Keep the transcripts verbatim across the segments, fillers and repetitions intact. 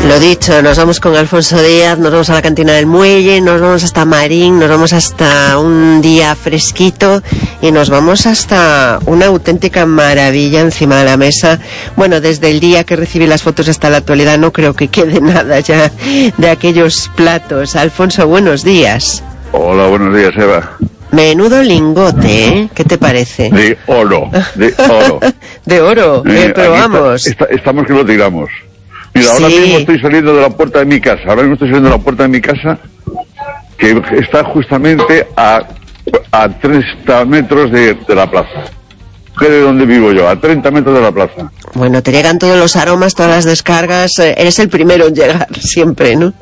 Lo dicho, nos vamos con Alfonso Díaz, nos vamos a la cantina del Muelle, nos vamos hasta Marín, nos vamos hasta un día fresquito y nos vamos hasta una auténtica maravilla encima de la mesa. Bueno, desde el día que recibí las fotos hasta la actualidad no creo que quede nada ya de aquellos platos. Alfonso, buenos días. Hola, buenos días, Eva. Menudo lingote, ¿eh? ¿Qué te parece? De oro, de oro. De oro, eh, pero vamos. Está, está, estamos que lo tiramos. Mira, ahora sí. mismo estoy saliendo de la puerta de mi casa, ahora mismo estoy saliendo de la puerta de mi casa, que está justamente a, a treinta metros de, de la plaza. De donde vivo yo, a treinta metros de la plaza. Bueno, te llegan todos los aromas, todas las descargas, eh, eres el primero en llegar, siempre, ¿no?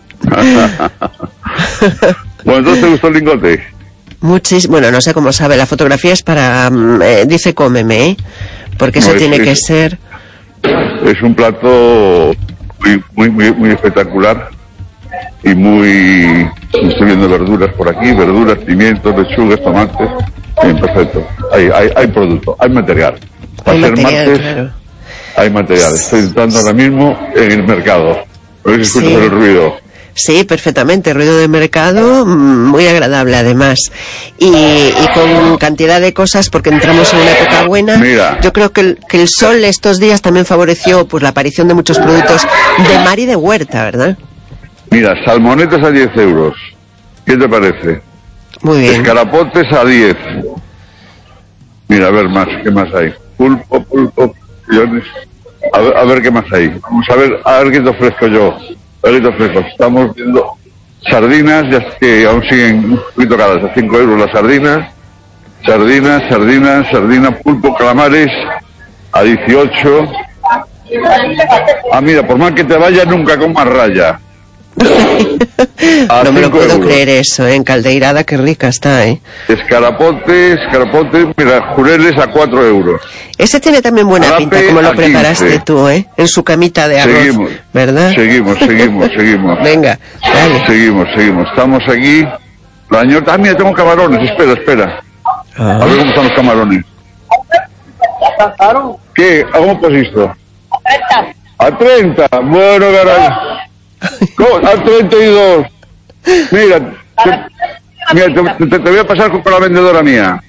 Bueno, entonces, ¿te gustó el lingote? Muchísimo, bueno, no sé cómo sabe, la fotografía es para, eh, dice cómeme, ¿eh? Porque eso no, tiene es, que ser... Es un plato muy, muy, muy, muy espectacular y muy... Estoy viendo verduras por aquí, verduras, pimientos, lechugas, tomates, bien, perfecto. Hay, hay, hay producto, hay material. Para hay ser material, martes, claro. Hay material. Estoy entrando ahora mismo en el mercado. A ver si escucho sí. el ruido. Sí, perfectamente, ruido de mercado, muy agradable además. Y, y con cantidad de cosas, porque entramos en una época buena. Mira. Yo creo que el, que el sol estos días también favoreció pues la aparición de muchos productos de mar y de huerta, ¿verdad? Mira, salmonetas a diez euros. ¿Qué te parece? Muy bien. Escarapotes a diez. Mira, a ver más, ¿qué más hay? Pulpo, pulpo, pillones. A ver, a ver qué más hay. Vamos a ver, a ver qué te ofrezco yo. Ahorita frescos. Estamos viendo sardinas, ya que aún siguen un poquito caras, a cinco euros las sardinas. Sardinas, sardinas, sardinas, pulpo, calamares, a dieciocho. Ah, mira, por mal que te vaya, nunca comas raya. No me lo puedo euros. creer eso, ¿eh? En caldeirada, qué rica está, ¿eh? Escarapote, escarapote, mira, jureles a cuatro euros. Ese tiene también buena Arape pinta, como lo preparaste quince. Tú, ¿eh? En su camita de arroz, seguimos, ¿verdad? Seguimos, seguimos, seguimos. Venga, dale. Seguimos, seguimos. Estamos aquí. La señora... Ah, mira, tengo camarones, espera, espera. Ah. A ver cómo están los camarones. ¿Qué? ¿A cómo pusiste? A treinta. Bueno, caray. A treinta y dos. Mira, te, mira te, te, te voy a pasar con la vendedora mía.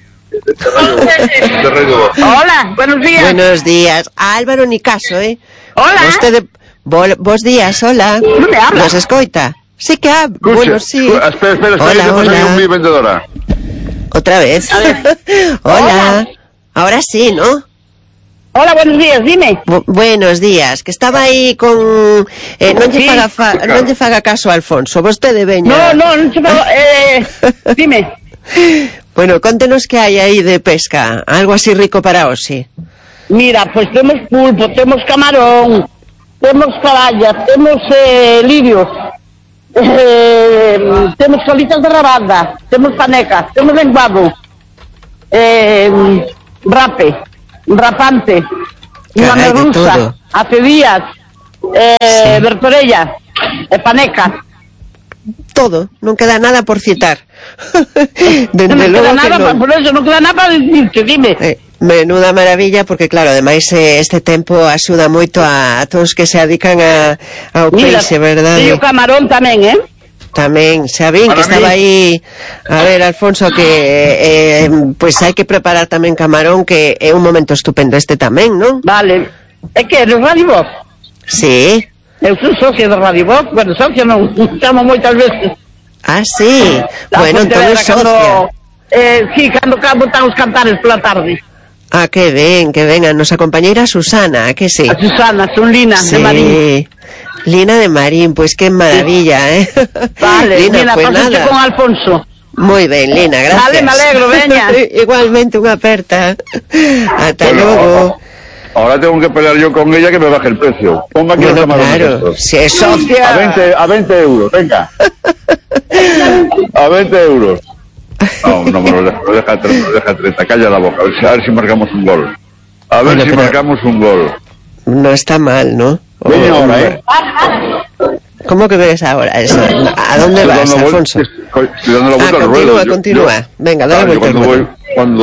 Hola, buenos días. Buenos días. A Álvaro ni caso, ¿eh? Hola. Usted, vos, vos días, hola. ¿No me habla? ¿Nos escoita? Sí que habla. Bueno, sí. Espera, espera, espera. Hola, que hola. te mi vendedora. Otra vez. Hola. Hola. Ahora sí, ¿no? Hola, buenos días, dime. Bu buenos días, que estaba aí con... Eh, non lle sí. faga, fa non lle faga caso a Alfonso, vostede veña... No, no, non lle faga... Eh, dime. Bueno, contenos que hai aí de pesca, algo así rico para hoxe. Mira, pues temos pulpo, temos camarón, temos caballa, temos eh, lirios, eh, temos colitas de rabada, temos panecas, temos lenguado, eh, rape... rapante, una merluza, acedías, eh, sí. bertorella, eh, paneca. Todo, non queda nada por citar. Desde non logo queda nada, que non. Por eso non queda nada para decirte, dime. Eh, menuda maravilla, porque claro, ademais eh, este tempo axuda moito a, a todos que se dedican a, ao peixe, verdad? E o camarón tamén, eh? Tamén, xa vin que estaba aí. A ver, Alfonso, que eh, pues hai que preparar tamén camarón, que é un momento estupendo este tamén, non? Vale. É que eres Radio Voz? Sí. Eu sou socia de Radio Voz, bueno, socia non, chamo moitas veces. Ah, sí. La bueno, entón é socia. Cando, eh, sí, cando botan os cantares pola tarde. Ah, que ben, que ben, a nosa compañeira Susana, que sí? A Susana, son Lina, sí. de Marín. Lina de Marín, pues qué maravilla, ¿eh? Vale, Lina, Lina, pues pásate nada. con Alfonso. Muy bien, Lina, gracias. Vale, me alegro, veña. Igualmente, una aperta. Hasta bueno, luego. Ahora tengo que pelear yo con ella que me baje el precio. Ponga aquí bueno, los camarones claro, estos. Si es socia. A veinte, a veinte euros, venga. A veinte euros. No, no me lo deja, lo deja, lo deja treinta, calla la boca. A ver si, a ver si marcamos un gol. A ver bueno, si marcamos un gol. No está mal, ¿no? Ven ahora, ¿eh? ¿Cómo que ves ahora eso? ¿A dónde vas, estoy Alfonso? Estoy, estoy dando la vuelta ah, al continúa, ruedo. continúa. Yo, Venga, dale claro, vuelta cuando al voy,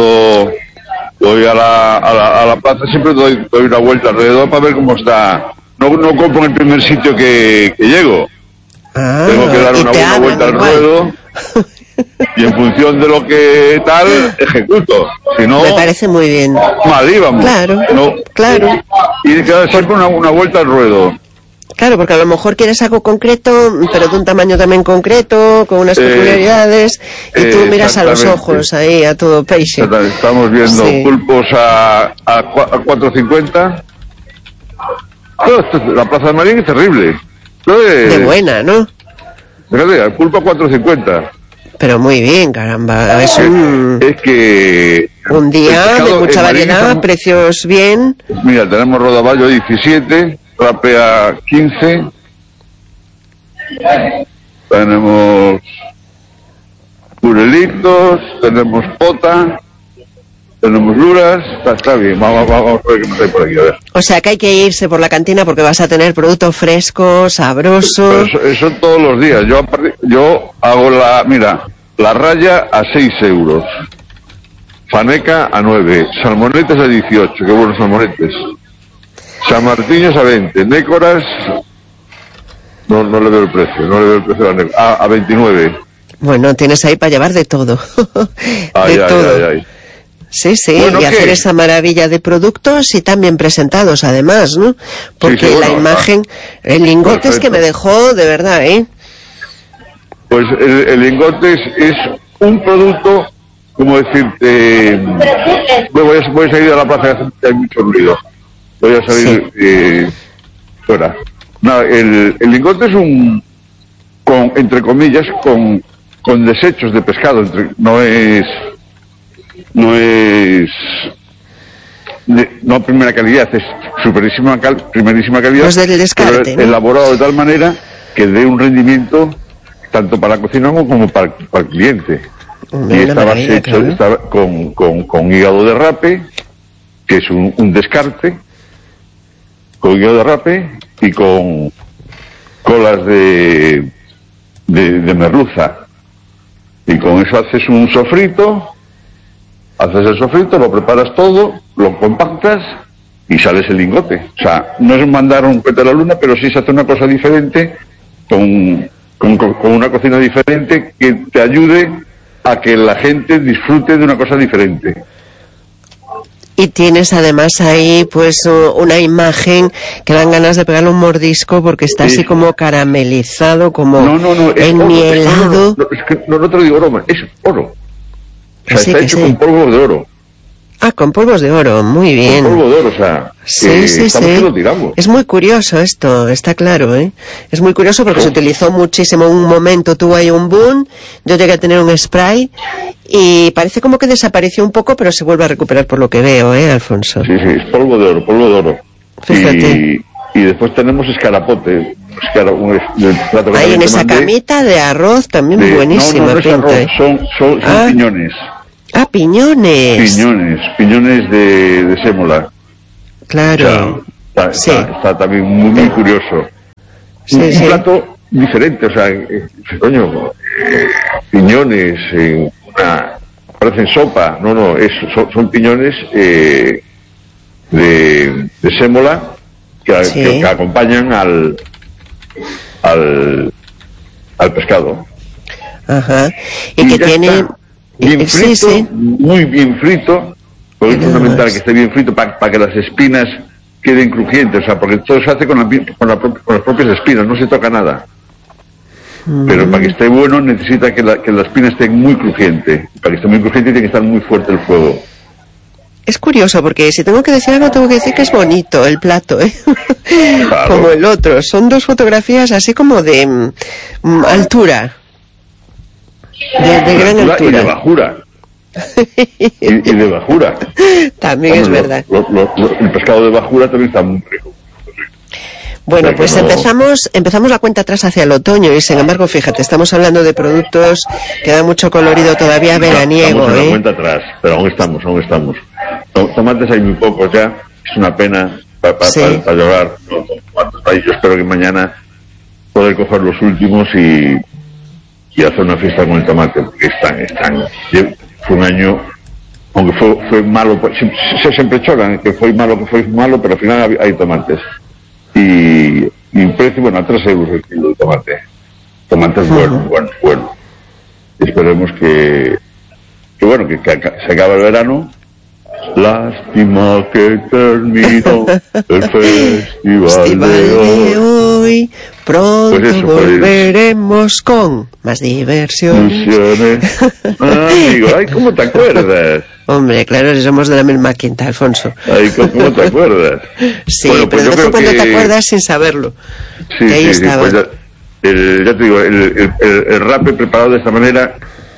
cuando voy a la, a la, a la plaza siempre doy, doy una vuelta alrededor para ver cómo está no, no compro en el primer sitio que, que llego. Ah, tengo que dar una buena vuelta al igual. ruedo y en función de lo que tal, ejecuto. Si no, me parece muy bien. mal íbamos. Claro, no, claro. Y que dar siempre una, una vuelta al ruedo. Claro, porque a lo mejor quieres algo concreto, pero de un tamaño también concreto, con unas Eh, peculiaridades, y tú eh, miras a los exactamente. ojos ahí, a todo peixe. Estamos viendo Sí. pulpos a, a, cua- a cuatro cincuenta. Oh, esto es- la Plaza de Marín es terrible. Esto es- De buena, ¿no? Fíjate, el pulpo a cuatro cincuenta. Pero muy bien, caramba. Es un, Es que... un el día de pescado mucha en Marín variedad, está- precios bien. Mira, tenemos rodaballo a diecisiete, rape a quince. Tenemos purelitos, tenemos pota, tenemos luras. Está, está bien, vamos, vamos a ver qué nos hay por aquí, a ver. O sea que hay que irse por la cantina porque vas a tener producto fresco, sabroso. Pero eso, eso todos los días. Yo, aparte- yo hago la, mira, la raya a seis euros. Faneca a nueve. Salmonetes a dieciocho. Qué buenos salmonetes. San Martiños a veinte. Nécoras, no, no le veo el precio. No le veo el precio a la nécora. A, a veintinueve. Bueno, tienes ahí para llevar de todo. de Ay, ay, todo. ay, ay. Sí, sí, Bueno, y ¿qué? hacer esa maravilla de productos y tan bien presentados además, ¿no? Porque sí, bueno, la imagen, el lingote es que perfecto. me dejó de verdad, ¿eh? Pues el, el lingote es, es un producto, como decirte, voy a, voy a salir a la plaza que hay mucho ruido. Voy a salir eh, fuera. Nada, el, el lingote es un, con, entre comillas, con, con desechos de pescado. Entre, no es, no es, de, no primera calidad, es superísima, cal, primerísima calidad. Pues del descarte, pero ¿no? elaborado de tal manera que dé un rendimiento tanto para la cocina como para, para el cliente. Una Y estaba maravilla, hecho claro. estaba con, con, con hígado de rape, que es un, un descarte, con hígado de rape y con colas de, de, de merluza. Y con eso haces un sofrito, haces el sofrito, lo preparas todo, lo compactas y sales el lingote. O sea, no es mandar un cohete a la luna, pero sí se hace una cosa diferente, con, con, con una cocina diferente que te ayude a que la gente disfrute de una cosa diferente. Y tienes además ahí pues uh, una imagen que dan ganas de pegarle un mordisco porque está Sí. así como caramelizado, como No, no, no, es enmielado. oro. No, no, no, es que no, no te lo digo broma, es oro. O sea, Sí, está que hecho sí. con polvo de oro. Ah, con polvos de oro, muy bien. Con polvo de oro, o sea, Sí, que sí, estamos sí. que lo tiramos. Es muy curioso esto, está claro, ¿eh? Es muy curioso porque Oh. se utilizó muchísimo. Un momento tuvo ahí un boom, yo llegué a tener un spray y parece como que desapareció un poco, pero se vuelve a recuperar por lo que veo, ¿eh, Alfonso? Sí, sí, es polvo de oro, polvo de oro. Fíjate. Y, y después tenemos escarapote. Escara, un, es- el plato que Ahí también en te esa mandé, camita de arroz también de- buenísima no, no, no es pinta, arroz, ¿eh? son, son, son Ah. piñones. Ah, piñones. Piñones, piñones de, de sémola. Claro. O sea, está, Sí. está, está también muy, muy curioso. Sí, un, un sí. plato diferente, o sea, eh, coño, eh, piñones, eh, una, parecen sopa, no, no, es, son, son piñones eh, de, de sémola que, Sí. que, que acompañan al, al, al pescado. Ajá. Y que ya tiene... está. Bien eh, frito, sí, sí. muy bien frito, porque es Nada fundamental más. que esté bien frito para que las espinas queden crujientes, o sea, porque todo se hace con, la, pi- con, la pro- con las propias espinas, no se toca nada. Pero Mm. para que esté bueno necesita que la, que la espina esté muy crujiente. Para que esté muy crujiente tiene que estar muy fuerte el fuego. Es curioso porque si tengo que decir algo tengo que decir que es bonito el plato, ¿eh? Claro. Como el otro. Son dos fotografías así como de mm, mm, altura. De, de gran Y de altura. bajura. Y, y de bajura. También es Hombre, lo- verdad. lo- lo- lo- el pescado de bajura también está muy rico. Bueno, Pero pues no- empezamos empezamos la cuenta atrás hacia el otoño y sin embargo, fíjate, estamos hablando de productos que dan mucho colorido todavía veraniego, Estamos en la ¿eh? cuenta atrás, pero aún estamos, aún estamos. To- Tomates hay muy pocos ya, es una pena para Sí. llorar. No, tomates hay. Yo espero que mañana poder coger los últimos y, y hacer una fiesta con el tomate, porque están, están. Lle- Fue un año, aunque fue, fue malo, pues, se, se siempre chocan, que fue malo, que fue malo, pero al final hay, hay tomates. y, y precio, bueno, a tres euros el kilo de tomate. Tomate es bueno, uh-huh. bueno, bueno. Esperemos que, que bueno, que, que se acabe el verano. Lástima que terminó el festival, festival de hoy. De hoy. Pronto pues eso, volveremos pues, con más diversiones. Ah, amigo, ay, ¿cómo te acuerdas? Hombre, claro, si somos de la misma quinta, Alfonso. Ay, ¿cómo te acuerdas? Sí, bueno, pues pero de vez en cuando que... te acuerdas sin saberlo. Sí, que ahí sí, estaba. Sí, pues ya, el, ya te digo, el, el, el, el rape preparado de esta manera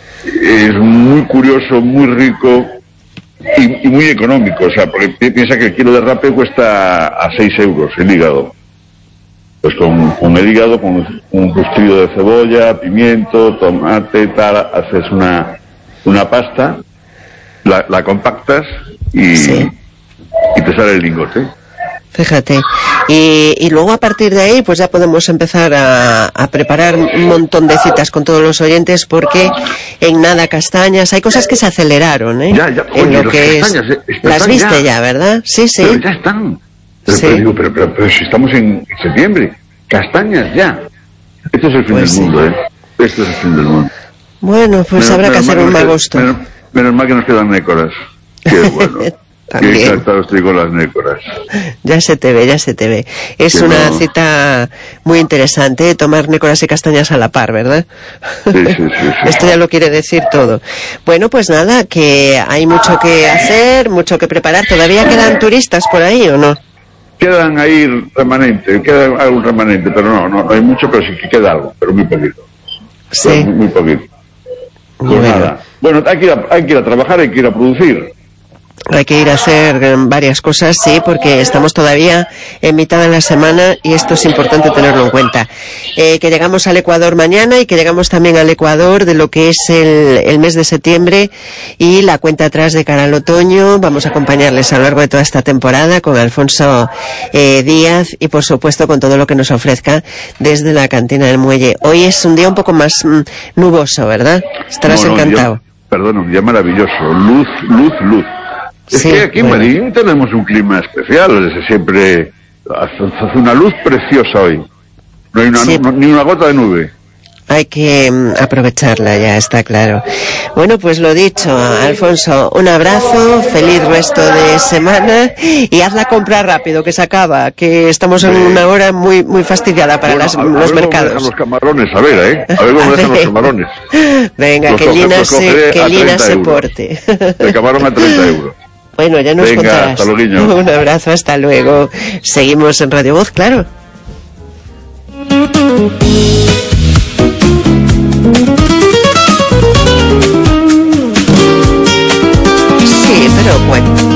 es muy curioso, muy rico y, y muy económico. O sea, porque piensa que el kilo de rape cuesta a seis euros el hígado. Pues con, con el hígado, con un rostrillo de cebolla, pimiento, tomate, tal, haces una, una pasta, la, la compactas y, sí. y te sale el lingote. Fíjate. Y, y luego a partir de ahí pues ya podemos empezar a, a preparar un montón de citas con todos los oyentes, porque en nada castañas, hay cosas que se aceleraron, ¿eh? Ya, ya, oye, en lo que es, las viste ya, ya, ¿verdad? Sí, sí. Pero ya están. Pero, sí. pero, digo, pero, pero, pero si estamos en septiembre, castañas ya. Esto es el fin pues del mundo, sí. ¿eh? Esto es el fin del mundo. Bueno, pues menos, habrá que hacer un agosto. Menos, menos mal que nos quedan nécoras. Qué bueno. También. Qué encantado estoy con las nécoras. Ya se te ve, ya se te ve. Es que una no. cita muy interesante, tomar nécoras y castañas a la par, ¿verdad? Sí, sí, sí, sí. Esto ya lo quiere decir todo. Bueno, pues nada, que hay mucho que hacer, mucho que preparar. ¿Todavía quedan turistas por ahí o no? Quedan ahí remanentes, queda algún remanente, pero no, no, no hay mucho, pero sí que queda algo, pero muy poquito. Sí. Muy, muy poquito. Pues bueno. nada. Bueno, hay que, ir a, hay que ir a trabajar, hay que ir a producir. Hay que ir a hacer varias cosas, sí, porque estamos todavía en mitad de la semana y esto es importante tenerlo en cuenta. Eh, que llegamos al Ecuador mañana y que llegamos también al Ecuador de lo que es el, el mes de septiembre y la cuenta atrás de cara al otoño. Vamos a acompañarles a lo largo de toda esta temporada con Alfonso eh, Díaz y, por supuesto, con todo lo que nos ofrezca desde la cantina del Muelle. Hoy es un día un poco más mm, nuboso, ¿verdad? Estarás no, no, encantado. Día, perdón, un día maravilloso. Luz, luz, luz. Es sí, que aquí en bueno. Marín tenemos un clima especial, desde siempre hace una luz preciosa hoy. No hay una, sí. no, ni una gota de nube. Hay que um, aprovecharla, ya está claro. Bueno, pues lo dicho, Alfonso, un abrazo, feliz resto de semana y haz la compra rápido, que se acaba, que estamos en sí. una hora muy muy fastidiada para bueno, las, a, los a ver mercados. Cómo dejan los camarones, a ver, ¿eh? A ver cómo dejan los camarones. Venga, los que coge, Lina, se, que Lina se porte. El camarón a treinta euros. Bueno, ya nos Venga, contarás. Hasta luego. Un abrazo, hasta luego. Seguimos en Radio Voz, claro. Sí, pero bueno.